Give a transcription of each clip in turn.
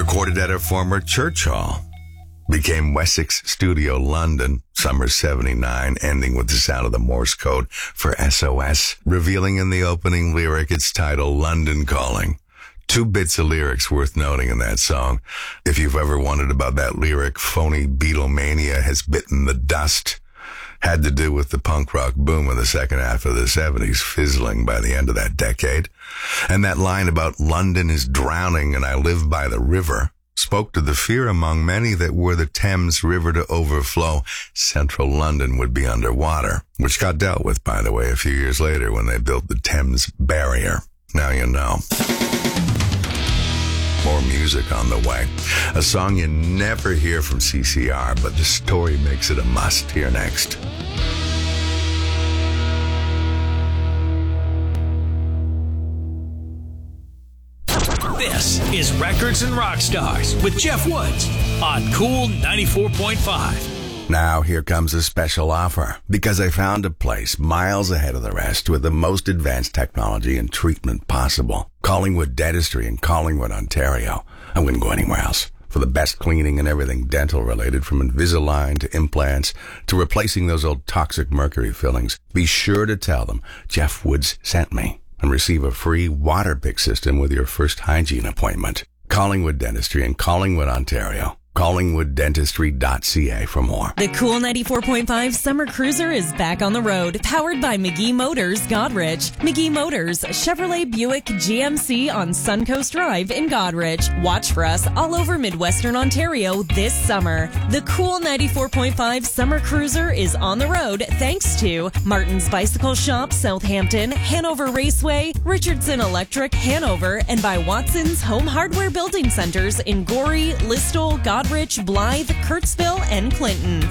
recorded at a former church hall. Became Wessex Studio London, summer 79, ending with the sound of the Morse code for SOS, revealing in the opening lyric its title, London Calling. 2 bits of lyrics worth noting in that song. If you've ever wondered about that lyric, phony Beatlemania has bitten the dust. Had to do with the punk rock boom of the second half of the 70s, fizzling by the end of that decade. And that line about London is drowning and I live by the river spoke to the fear among many that were the Thames River to overflow, central London would be underwater, which got dealt with, by the way, a few years later when they built the Thames Barrier. Now you know. More music on the way. A song you never hear from CCR, but the story makes it a must. Here next. This is Records and Rockstars with Jeff Woods on Cool 94.5. Now here comes a special offer, because I found a place miles ahead of the rest with the most advanced technology and treatment possible. Collingwood Dentistry in Collingwood, Ontario. I wouldn't go anywhere else. For the best cleaning and everything dental related, from Invisalign to implants to replacing those old toxic mercury fillings. Be sure to tell them Jeff Woods sent me and receive a free water pick system with your first hygiene appointment. Collingwood Dentistry in Collingwood, Ontario. CollingwoodDentistry.ca for more. The Cool 94.5 Summer Cruiser is back on the road, powered by McGee Motors, Godrich. McGee Motors, Chevrolet Buick GMC on Suncoast Drive in Godrich. Watch for us all over Midwestern Ontario this summer. The Cool 94.5 Summer Cruiser is on the road thanks to Martin's Bicycle Shop, Southampton, Hanover Raceway, Richardson Electric, Hanover, and by Watson's Home Hardware Building Centers in Gorey, Listowel, Godrich, Blythe, Kirksville, and Clinton.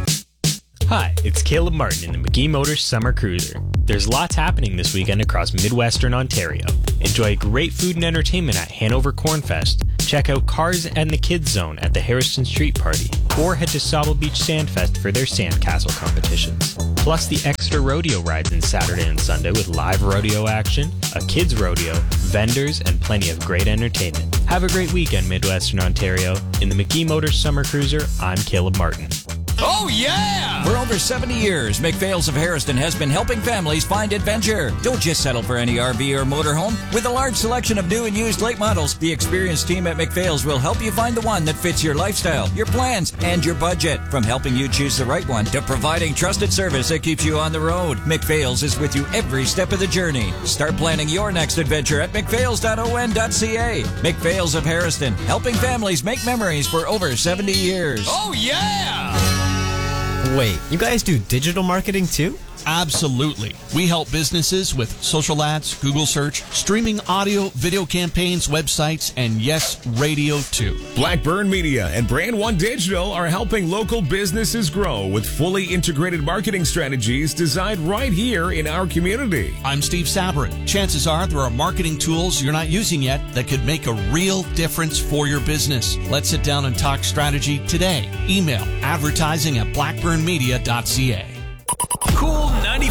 Hi, it's Caleb Martin in the McGee Motors Summer Cruiser. There's lots happening this weekend across Midwestern Ontario. Enjoy great food and entertainment at Hanover Cornfest. Check out Cars and the Kids Zone at the Harrison Street Party. Or head to Sauble Beach Sandfest for their sandcastle competitions. Plus the extra rodeo rides on Saturday and Sunday with live rodeo action, a kids rodeo, vendors, and plenty of great entertainment. Have a great weekend, Midwestern Ontario. In the McGee Motors Summer Cruiser, I'm Caleb Martin. Oh, yeah! For over 70 years, McPhail's of Harrison has been helping families find adventure. Don't just settle for any RV or motorhome. With a large selection of new and used late models, the experienced team at McPhail's will help you find the one that fits your lifestyle, your plans, and your budget. From helping you choose the right one to providing trusted service that keeps you on the road, McPhail's is with you every step of the journey. Start planning your next adventure at mcphails.on.ca. McPhail's of Harrison, helping families make memories for over 70 years. Oh, yeah! Wait, you guys do digital marketing too? Absolutely. We help businesses with social ads, Google search, streaming audio, video campaigns, websites, and yes, radio too. Blackburn Media and Brand One Digital are helping local businesses grow with fully integrated marketing strategies designed right here in our community. I'm Steve Sabrin. Chances are there are marketing tools you're not using yet that could make a real difference for your business. Let's sit down and talk strategy today. Email advertising@blackburnmedia.ca. Cool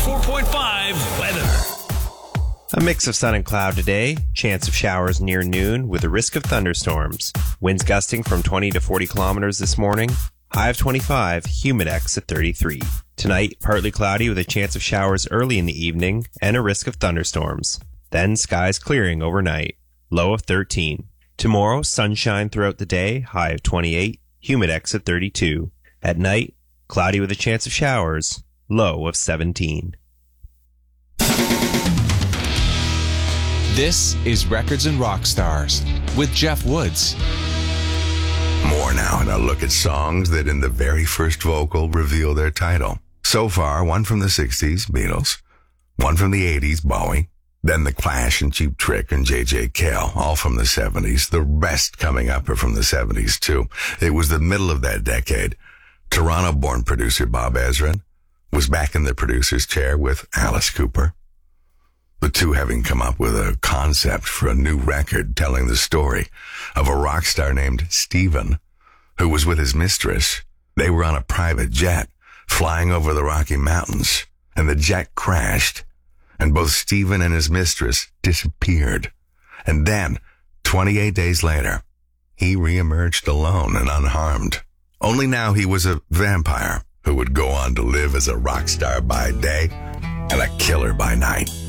94.5 weather. A mix of sun and cloud today. Chance of showers near noon with a risk of thunderstorms. Winds gusting from 20 to 40 kilometers this morning. High of 25, humidex at 33. Tonight, partly cloudy with a chance of showers early in the evening and a risk of thunderstorms. Then skies clearing overnight. Low of 13. Tomorrow, sunshine throughout the day. High of 28, humidex at 32. At night, cloudy with a chance of showers. Low of 17. This is Records and Rockstars with Jeff Woods. More now, and a look at songs that in the very first vocal reveal their title. So far, one from the 60s, Beatles, one from the 80s, Bowie, then The Clash and Cheap Trick and J.J. Cale, all from the 70s. The rest coming up are from the 70s, too. It was the middle of that decade. Toronto-born producer Bob Ezrin was back in the producer's chair with Alice Cooper. The two having come up with a concept for a new record telling the story of a rock star named Steven who was with his mistress. They were on a private jet flying over the Rocky Mountains, and the jet crashed, and both Steven and his mistress disappeared. And then, 28 days later, he reemerged alone and unharmed. Only now he was a vampire who would go on to live as a rock star by day and a killer by night.